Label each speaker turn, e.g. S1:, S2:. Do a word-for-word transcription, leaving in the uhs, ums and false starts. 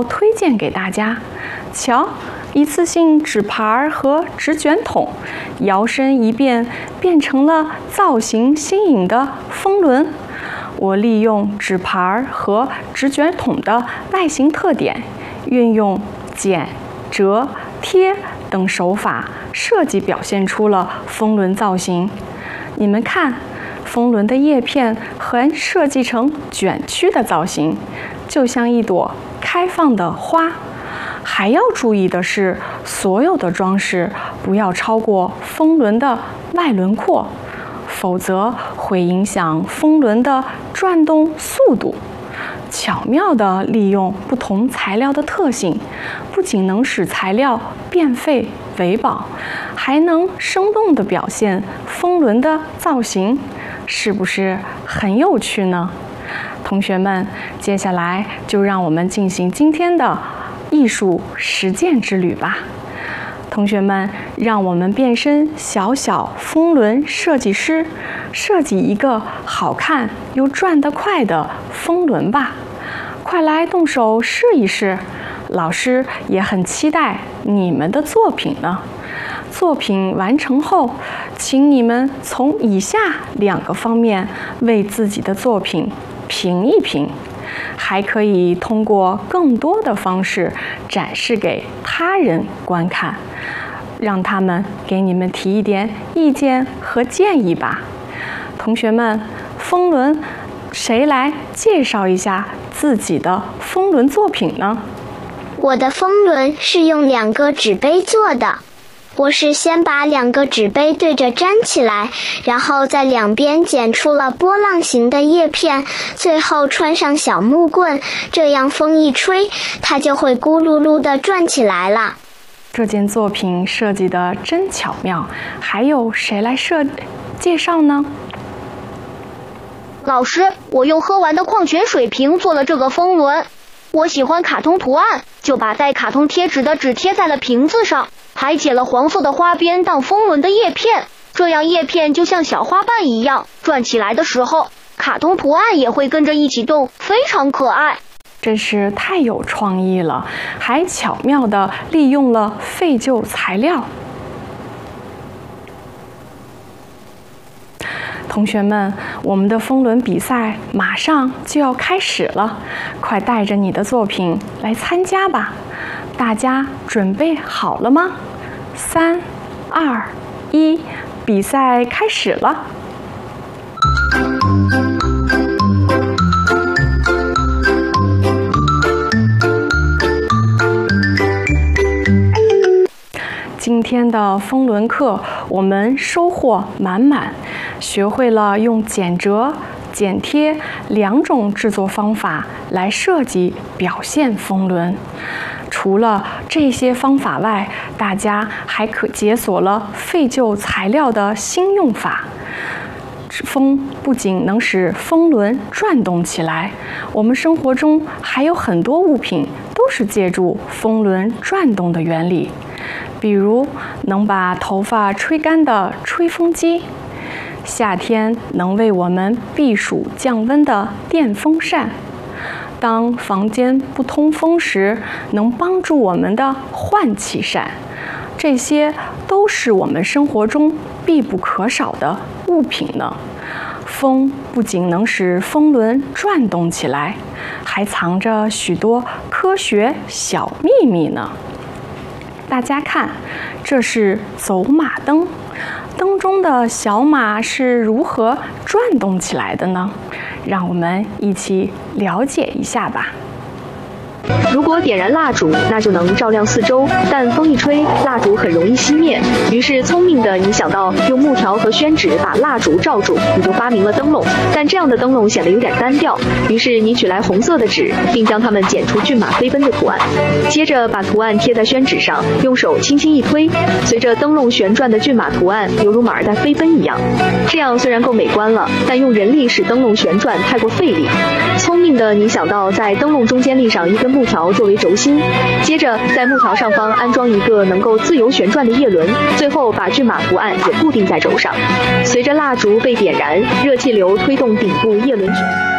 S1: 要推荐给大家。瞧，一次性纸盘和纸卷筒，摇身一变变成了造型新颖的风轮。我利用纸盘和纸卷筒的外形特点，运用剪、折、贴等手法设计表现出了风轮造型。你们看，风轮的叶片还设计成卷曲的造型，就像一朵开放的花。还要注意的是，所有的装饰不要超过风轮的外轮廓，否则会影响风轮的转动速度。巧妙地利用不同材料的特性，不仅能使材料变废为宝，还能生动地表现风轮的造型，是不是很有趣呢？同学们，接下来就让我们进行今天的艺术实践之旅吧。同学们，让我们变身小小风轮设计师，设计一个好看又转得快的风轮吧。快来动手试一试，老师也很期待你们的作品呢。作品完成后，请你们从以下两个方面为自己的作品评一评，还可以通过更多的方式展示给他人观看，让他们给你们提一点意见和建议吧。同学们，风轮，谁来介绍一下自己的风轮作品呢？
S2: 我的风轮是用两个纸杯做的。我是先把两个纸杯对着粘起来，然后在两边剪出了波浪形的叶片，最后穿上小木棍，这样风一吹，它就会咕噜噜地转起来了。
S1: 这件作品设计得真巧妙，还有谁来设介绍呢？
S3: 老师，我用喝完的矿泉水瓶做了这个风轮。我喜欢卡通图案，就把带卡通贴纸的纸贴在了瓶子上，还剪了黄色的花边当风轮的叶片，这样叶片就像小花瓣一样，转起来的时候，卡通图案也会跟着一起动，非常可爱。
S1: 真是太有创意了，还巧妙地利用了废旧材料。同学们，我们的风轮比赛马上就要开始了，快带着你的作品来参加吧！大家准备好了吗？三、二、一，比赛开始了！今天的风轮课，我们收获满满，学会了用剪折、剪贴两种制作方法来设计表现风轮。除了这些方法外，大家还可解锁了废旧材料的新用法。风不仅能使风轮转动起来，我们生活中还有很多物品都是借助风轮转动的原理。比如能把头发吹干的吹风机，夏天能为我们避暑降温的电风扇，当房间不通风时能帮助我们的换气扇，这些都是我们生活中必不可少的物品呢。风不仅能使风轮转动起来，还藏着许多科学小秘密呢。大家看，这是走马灯，灯中的小马是如何转动起来的呢？让我们一起了解一下吧。
S4: 如果点燃蜡烛，那就能照亮四周，但风一吹，蜡烛很容易熄灭。于是聪明的你想到用木条和宣纸把蜡烛罩住，你就发明了灯笼。但这样的灯笼显得有点单调，于是你取来红色的纸，并将它们剪出骏马飞奔的图案。接着把图案贴在宣纸上，用手轻轻一推，随着灯笼旋转的骏马图案犹如马儿在飞奔一样。这样虽然够美观了，但用人力使灯笼旋转太过费力。聪明的你想到在灯笼中间立上一根木条作为轴心，接着在木条上方安装一个能够自由旋转的叶轮，最后把骏马图案也固定在轴上。随着蜡烛被点燃，热气流推动顶部叶轮旋转。